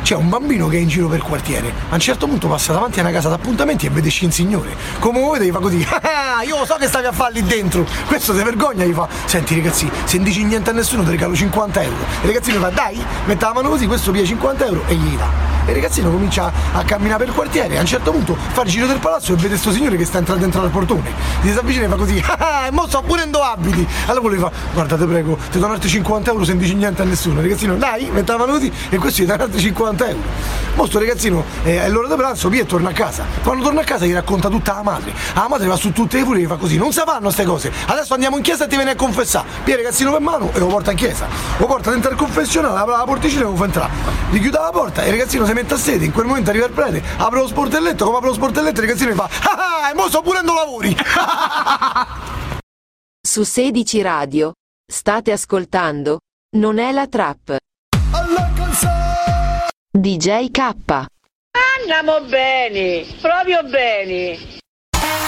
c'è un bambino che è in giro per quartiere. A un certo punto passa davanti a una casa d'appuntamenti e vede Scinsignore. Come lo vede gli fa così: ah, io lo so che stavi a fare lì dentro. Questo si vergogna, gli fa: senti ragazzi, se non dici niente a nessuno ti regalo 50 euro. E il ragazzino fa: dai, mette la mano così, questo piglia 50 euro e gli dà. E il ragazzino comincia a camminare per il quartiere. A un certo punto fa il giro del palazzo e vede sto signore che sta entrando dentro al portone. Gli si avvicina e fa così: ah, e mo so pure in dove abiti. Allora gli fa: guarda, te prego, ti do altri 50 euro se non dici niente a nessuno. Il ragazzino: dai, mette la mano così e questo gli dà altri 50 euro. Mo sto ragazzino è l'ora di pranzo, via e torna a casa. Quando torna a casa gli racconta tutta la madre. La madre va su tutte le furie e gli fa così: non si fanno queste cose, adesso andiamo in chiesa e ti vieni a confessare. Pia il ragazzino per mano e lo porta in chiesa, lo porta dentro il confessionale, apre la porticina e lo fa entrare. Gli chiude la porta e il ragazzino si mette a sedere. In quel momento arriva il prete, apre lo sportelletto, come apre lo sportelletto il ragazzino gli fa: ah, e mo sto pure lavori. Su 16 Radio state ascoltando Non è la trap. DJ K. Andiamo bene, proprio bene.